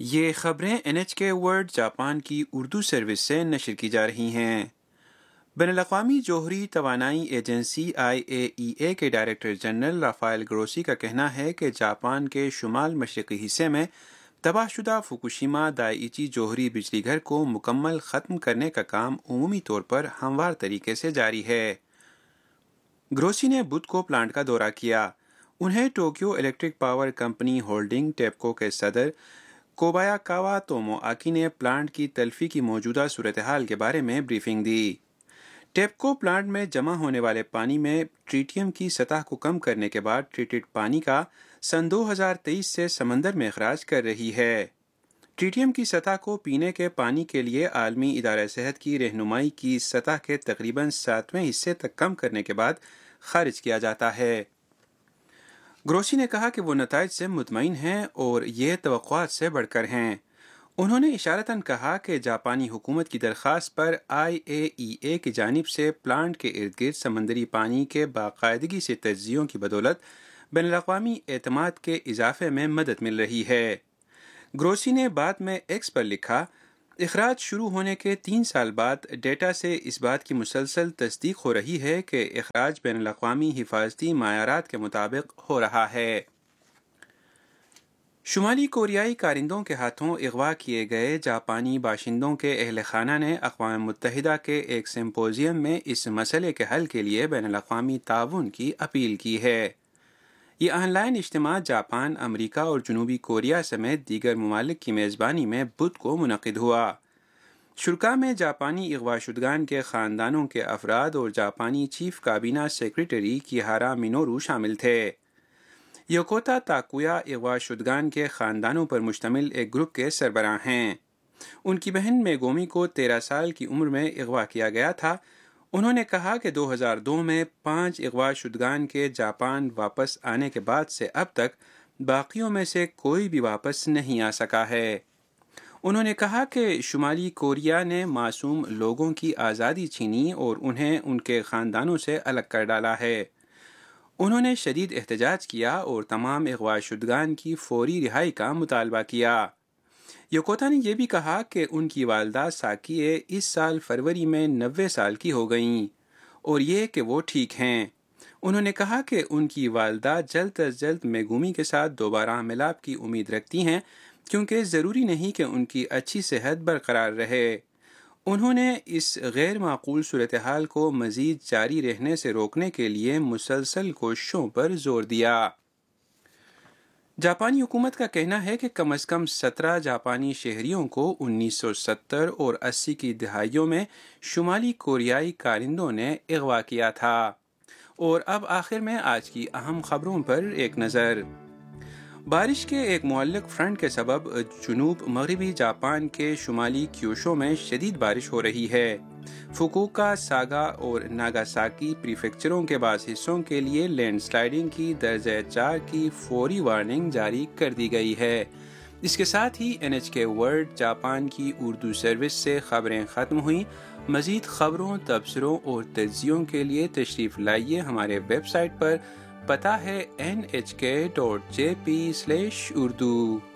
یہ خبریں NHK world Japan کی اردو سروس سے نشر کی جا رہی ہیں۔ بین الاقوامی جوہری توانائی ایجنسی IAEA کے ڈائریکٹر جنرل رافائل گروسی کا کہنا ہے کہ جاپان کے شمال مشرقی حصے میں تباہ شدہ فوکوشیما دائیچی جوہری بجلی گھر کو مکمل ختم کرنے کا کام عمومی طور پر ہموار طریقے سے جاری ہے۔ گروسی نے بدھ کو پلانٹ کا دورہ کیا۔ انہیں Tokyo electric power company holding ٹیپکو کے صدر کوبایاکاوا تومو آکی نے پلانٹ کی تلفی کی موجودہ صورتحال کے بارے میں بریفنگ دی۔ ٹیپکو پلانٹ میں جمع ہونے والے پانی میں ٹریٹیم کی سطح کو کم کرنے کے بعد ٹریٹڈ پانی کا سن 2023 سے سمندر میں اخراج کر رہی ہے۔ ٹریٹیم کی سطح کو پینے کے پانی کے لیے عالمی ادارہ صحت کی رہنمائی کی سطح کے تقریباً 7ویں حصے تک کم کرنے کے بعد خارج کیا جاتا ہے۔ گروسی نے کہا کہ وہ نتائج سے مطمئن ہیں اور یہ توقعات سے بڑھ کر ہیں۔ انہوں نے اشارتاً کہا کہ جاپانی حکومت کی درخواست پر IAEA کی جانب سے پلانٹ کے ارد گرد سمندری پانی کے باقاعدگی سے تجزیوں کی بدولت بین الاقوامی اعتماد کے اضافے میں مدد مل رہی ہے۔ گروسی نے بعد میں ایکس پر لکھا، اخراج شروع ہونے کے 3 سال بعد ڈیٹا سے اس بات کی مسلسل تصدیق ہو رہی ہے کہ اخراج بین الاقوامی حفاظتی معیارات کے مطابق ہو رہا ہے۔ شمالی کوریائی کارندوں کے ہاتھوں اغوا کیے گئے جاپانی باشندوں کے اہل خانہ نے اقوام متحدہ کے ایک سمپوزیم میں اس مسئلے کے حل کے لیے بین الاقوامی تعاون کی اپیل کی ہے۔ یہ آن لائن اجتماع جاپان، امریکہ اور جنوبی کوریا سمیت دیگر ممالک کی میزبانی میں بدھ کو منعقد ہوا۔ شرکاء میں جاپانی اغوا شدگان کے خاندانوں کے افراد اور جاپانی چیف کابینہ سیکریٹری کیہارا مینورو شامل تھے۔ یوکوتا تاکویا اغوا شدگان کے خاندانوں پر مشتمل ایک گروپ کے سربراہ ہیں۔ ان کی بہن میگومی کو 13 سال کی عمر میں اغوا کیا گیا تھا۔ انہوں نے کہا کہ 2002 میں 5 اغوا شدگان کے جاپان واپس آنے کے بعد سے اب تک باقیوں میں سے کوئی بھی واپس نہیں آ سکا ہے۔ انہوں نے کہا کہ شمالی کوریا نے معصوم لوگوں کی آزادی چھینی اور انہیں ان کے خاندانوں سے الگ کر ڈالا ہے۔ انہوں نے شدید احتجاج کیا اور تمام اغوا شدگان کی فوری رہائی کا مطالبہ کیا۔ یوکوتا نے یہ بھی کہا کہ ان کی والدہ ساکیے اس سال فروری میں 90 سال کی ہو گئیں اور یہ کہ وہ ٹھیک ہیں۔ انہوں نے کہا کہ ان کی والدہ جلد از جلد میگومی کے ساتھ دوبارہ ملاپ کی امید رکھتی ہیں کیونکہ ضروری نہیں کہ ان کی اچھی صحت برقرار رہے۔ انہوں نے اس غیر معقول صورتحال کو مزید جاری رہنے سے روکنے کے لیے مسلسل کوششوں پر زور دیا۔ جاپانی حکومت کا کہنا ہے کہ کم از کم 17 جاپانی شہریوں کو 1970 اور 80 کی دہائیوں میں شمالی کوریائی کارندوں نے اغوا کیا تھا۔ اور اب آخر میں آج کی اہم خبروں پر ایک نظر۔ بارش کے ایک معلق فرنٹ کے سبب جنوب مغربی جاپان کے شمالی کیوشو میں شدید بارش ہو رہی ہے۔ فوکوکا، ساگا اور ناگاساکی پریفیکچروں کے بعض حصوں کے لیے لینڈ سلائیڈنگ کی درجہ 4 کی فوری وارننگ جاری کر دی گئی ہے۔ اس کے ساتھ ہی NHK ورلڈ جاپان کی اردو سروس سے خبریں ختم ہوئیں۔ مزید خبروں، تبصروں اور تجزیوں کے لیے تشریف لائیے ہمارے ویب سائٹ پر۔ پتہ ہے nhk.jp/urdu۔